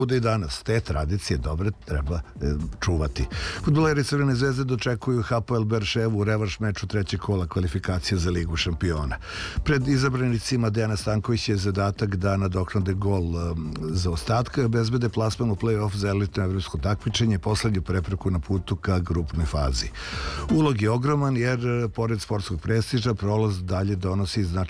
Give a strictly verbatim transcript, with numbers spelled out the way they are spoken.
da i danas te tradicije dobre treba e, čuvati. Fudbaleri Crvene zvezde dočekuju Hapoel Berševu u revanš meču trećeg kola kvalifikacije za Ligu šampiona. Pred izabranicima Dejana Stankovića je zadatak da nadoknade gol e, za ostatka i obezbede plasman u play-off za elitno evropsko takmičenje, poslednju prepreku na putu ka grupnoj fazi. Ulog je ogroman jer, e, pored sportskog prestiža, prolaz dalje donosi značajno